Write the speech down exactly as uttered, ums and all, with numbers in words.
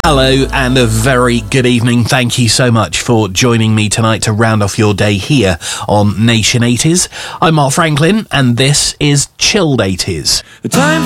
Hello and a very good evening. Thank you so much for joining me tonight to round off your day here on Nation eighties. I'm Mark Franklin and this is Chilled eighties. The time